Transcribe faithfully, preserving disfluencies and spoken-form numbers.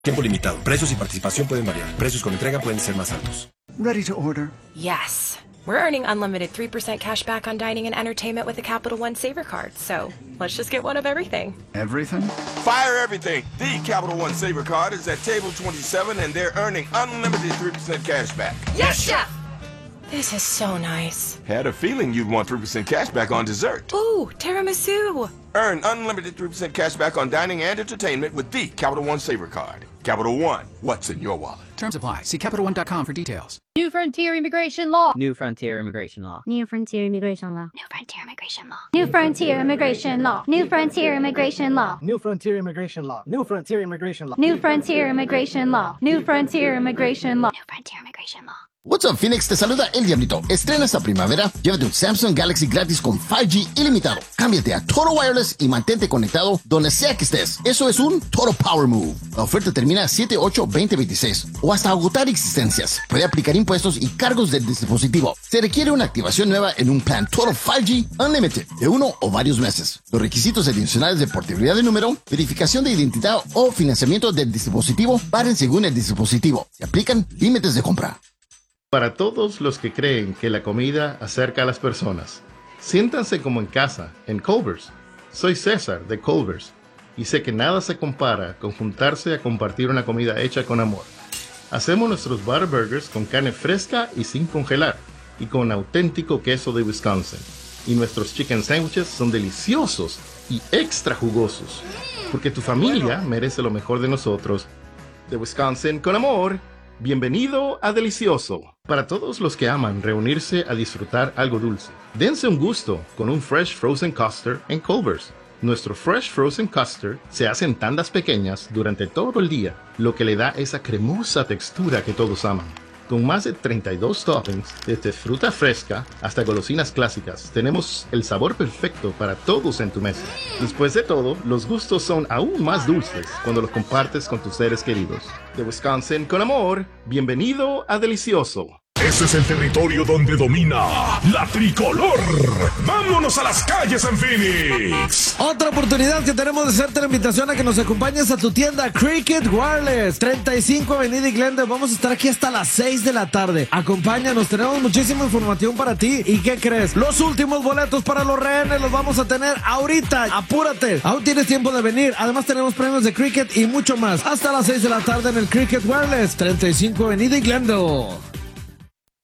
Tiempo limitado. Precios y participación pueden variar. Precios con entrega pueden ser más altos. Ready to order. Yes. We're earning unlimited three percent cash back on dining and entertainment with the Capital One Saver Card. So let's just get one of everything. Everything? Fire everything. The Capital One Saver Card is at table twenty-seven and they're earning unlimited three percent cash back. Yes, Chef! This is so nice. Had a feeling you'd want three percent cash back on dessert. Ooh, tiramisu. Earn unlimited three percent cash back on dining and entertainment with the Capital One Saver Card. Capital One, what's in your wallet? Terms apply. See Capital One dot com for details. New Frontier Immigration Law. New Frontier Immigration Law. New Frontier Immigration Law. New Frontier Immigration Law. New Frontier Immigration Law. New Frontier Immigration Law. New Frontier Immigration Law. New Frontier Immigration Law. New Frontier Immigration Law. New Frontier Immigration Law. New Frontier Immigration Law. What's up, Phoenix? Te saluda El Diablito. Estrena esta primavera. Llévate un Samsung Galaxy gratis con cinco G ilimitado. Cámbiate a Total Wireless y mantente conectado donde sea que estés. Eso es un Total Power Move. La oferta termina siete ocho veinte veintiséis o hasta agotar existencias. Puede aplicar impuestos y cargos del dispositivo. Se requiere una activación nueva en un plan Total cinco G Unlimited de uno o varios meses. Los requisitos adicionales de portabilidad de número, verificación de identidad o financiamiento del dispositivo varían según el dispositivo. Se aplican límites de compra. Para todos los que creen que la comida acerca a las personas, siéntanse como en casa, en Culver's. Soy César de Culver's y sé que nada se compara con juntarse a compartir una comida hecha con amor. Hacemos nuestros butter burgers con carne fresca y sin congelar y con auténtico queso de Wisconsin. Y nuestros chicken sandwiches son deliciosos y extra jugosos, porque tu familia merece lo mejor de nosotros. De Wisconsin con amor. Bienvenido a Delicioso. Para todos los que aman reunirse a disfrutar algo dulce, dense un gusto con un Fresh Frozen Custard en Culver's. Nuestro Fresh Frozen Custard se hace en tandas pequeñas durante todo el día, lo que le da esa cremosa textura que todos aman. Con más de treinta y dos toppings, desde fruta fresca hasta golosinas clásicas, tenemos el sabor perfecto para todos en tu mesa. Después de todo, los gustos son aún más dulces cuando los compartes con tus seres queridos. De Wisconsin con amor, bienvenido a Delicioso. Ese es el territorio donde domina la tricolor. ¡Vámonos a las calles en Phoenix! Otra oportunidad que tenemos de hacerte la invitación a que nos acompañes a tu tienda Cricket Wireless, treinta y cinco Avenida y Glendale. Vamos a estar aquí hasta las seis de la tarde. Acompáñanos, tenemos muchísima información para ti. ¿Y qué crees? Los últimos boletos para los rehenes los vamos a tener ahorita. Apúrate, aún tienes tiempo de venir. Además tenemos premios de cricket y mucho más. Hasta las seis de la tarde en el Cricket Wireless, treinta y cinco Avenida y Glendale.